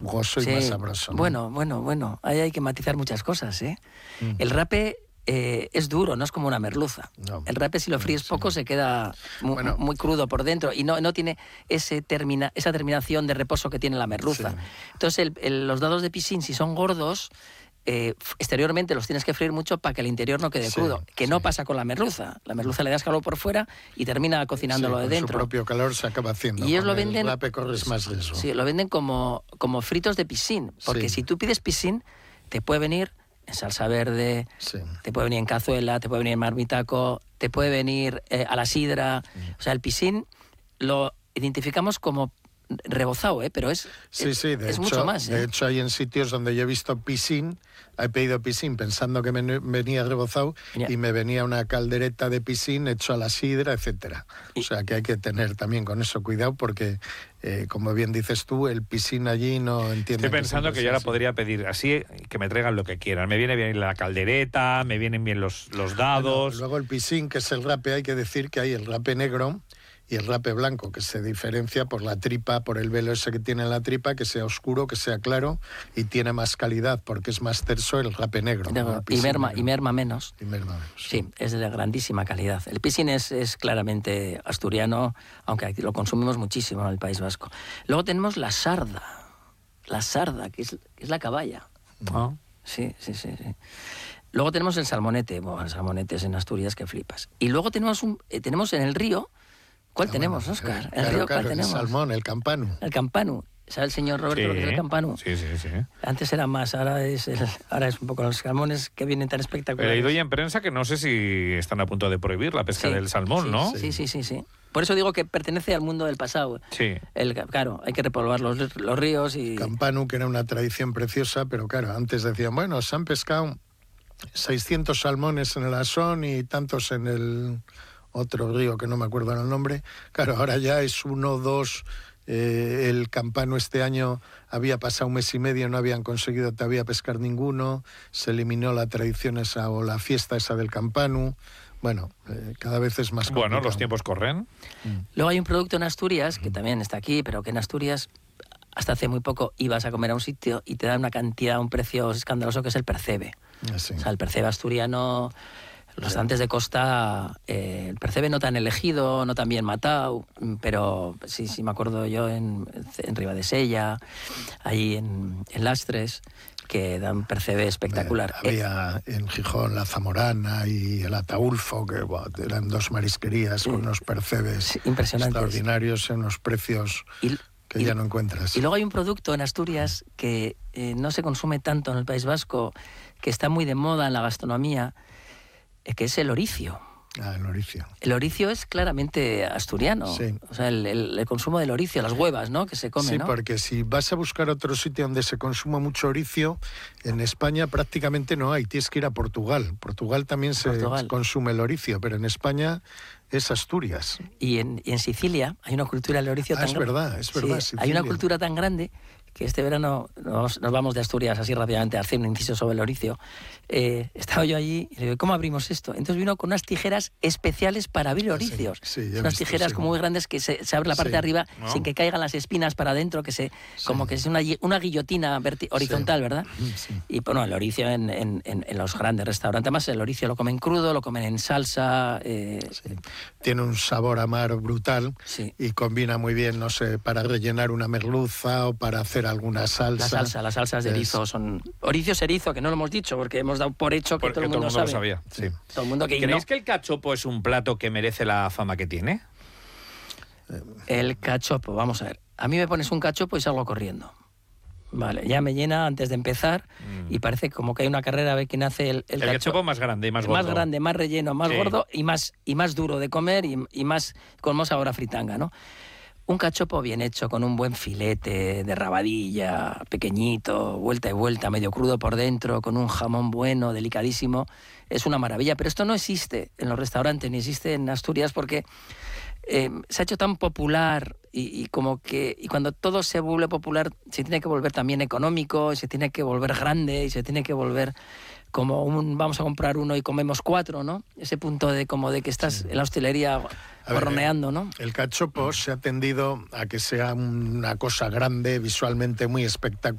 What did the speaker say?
jugoso y más sabroso, ¿no? Bueno. Ahí hay que matizar muchas cosas, ¿eh? El rape es duro, no es como una merluza. No. El rape, si lo fríes poco, se queda muy crudo por dentro y no tiene esa terminación de reposo que tiene la merluza. Sí. Entonces, los dados de piscín, si son gordos, exteriormente los tienes que freír mucho para que el interior no quede crudo, que no pasa con la merluza. La merluza le das calor por fuera y termina cocinándolo de dentro. Su propio calor se acaba haciendo. Y ellos lo venden, el rape corres más riesgo. Sí, lo venden como fritos de piscín, porque si tú pides piscín, te puede venir en salsa verde, te puede venir en cazuela, te puede venir en marmitaco, te puede venir a la sidra. O sea, el piscín lo identificamos como rebozado, pero es mucho más. De hecho, hay en sitios donde yo he visto piscín, he pedido piscín pensando que me venía rebozado y me venía una caldereta de piscín hecho a la sidra, etcétera. O sea, que hay que tener también con eso cuidado porque, como bien dices tú, el piscín allí no entiende. Estoy pensando que yo ahora podría pedir así, que me traigan lo que quieran. Me viene bien la caldereta, me vienen bien los dados. Luego el piscín, que es el rape, hay que decir que hay el rape negro y el rape blanco, que se diferencia por la tripa, por el velo ese que tiene en la tripa, que sea oscuro, que sea claro, y tiene más calidad, porque es más terso el rape negro. Y merma menos. Sí, es de grandísima calidad. El piscín es claramente asturiano, aunque aquí lo consumimos muchísimo en el País Vasco. Luego tenemos la sarda, que es la caballa. ¿Ah? Sí. Luego tenemos el salmonete. Bueno, el salmonete es en Asturias que flipas. Y luego tenemos en el río. ¿Cuál tenemos, Óscar? ¿Cuál tenemos? El salmón, el campanu. El campanu. ¿Sabe el señor Roberto lo que es el campanu? Sí. Antes era más, ahora es un poco los salmones que vienen tan espectaculares. He leído ya en prensa que no sé si están a punto de prohibir la pesca del salmón, ¿no? Sí. Por eso digo que pertenece al mundo del pasado. Sí. Claro, hay que repoblar los ríos y... Campanu, que era una tradición preciosa, pero claro, antes decían, bueno, se han pescado 600 salmones en el Asón y tantos en el otro río que no me acuerdo el nombre. Claro, ahora ya es 1, 2... el campanu este año había pasado 1 mes y medio, no habían conseguido todavía pescar ninguno, se eliminó la tradición esa o la fiesta esa del campanu. Bueno, cada vez es más complicado. Bueno, los tiempos corren. Luego hay un producto en Asturias, que también está aquí, pero que en Asturias hasta hace muy poco ibas a comer a un sitio y te dan una cantidad, un precio escandaloso, que es el percebe. Sí. O sea, el percebe asturiano... Los restaurantes de costa, el percebe no tan elegido, no tan bien matado, pero sí me acuerdo yo en Ribadesella, ahí en Lastres, que dan percebe espectacular. Había en Gijón la Zamorana y el Ataulfo, que eran 2 marisquerías con unos percebes impresionantes, extraordinarios en unos precios que ya no encuentras. Y luego hay un producto en Asturias que no se consume tanto en el País Vasco, que está muy de moda en la gastronomía, que es el oricio. El oricio. El oricio es claramente asturiano. Sí. O sea, el consumo del oricio, las huevas, ¿no?, que se comen, sí, ¿no? Porque si vas a buscar otro sitio donde se consuma mucho oricio, en España prácticamente no hay. Tienes que ir a Portugal. Portugal también se consume el oricio, pero en España es Asturias. Y en Sicilia hay una cultura del oricio tan grande. Es verdad. Sí, hay una cultura tan grande que este verano nos vamos de Asturias así rápidamente a hacer un inciso sobre el oricio. Estaba yo allí y le digo, ¿cómo abrimos esto? Entonces vino con unas tijeras especiales para abrir oricios. Unas tijeras como muy grandes que se abre la parte de arriba sin que caigan las espinas para adentro, como que es una guillotina horizontal, ¿verdad? Sí. Y bueno, el oricio en los grandes restaurantes, además el oricio lo comen crudo, lo comen en salsa. Tiene un sabor a mar brutal y combina muy bien, no sé, para rellenar una merluza o para hacer alguna salsa. Las salsas de erizo son... Oricios erizo, que no lo hemos dicho, porque hemos dado por hecho que todo el mundo lo sabía. Sí. Todo el mundo que ¿Creéis que el cachopo es un plato que merece la fama que tiene? El cachopo, vamos a ver. A mí me pones un cachopo y salgo corriendo. Vale, ya me llena antes de empezar y parece como que hay una carrera a ver quién hace el cachopo más grande y más gordo. Más grande, más relleno, más gordo y más duro de comer y más con más sabor a fritanga, ¿no? Un cachopo bien hecho, con un buen filete de rabadilla, pequeñito, vuelta y vuelta, medio crudo por dentro, con un jamón bueno, delicadísimo, es una maravilla. Pero esto no existe en los restaurantes, ni existe en Asturias, porque se ha hecho tan popular y cuando todo se vuelve popular se tiene que volver también económico, se tiene que volver grande y se tiene que volver como vamos a comprar uno y comemos 4, ¿no? Ese punto de que estás en la hostelería horneando, ¿no? El cachopo se ha tendido a que sea una cosa grande, visualmente muy espectacular.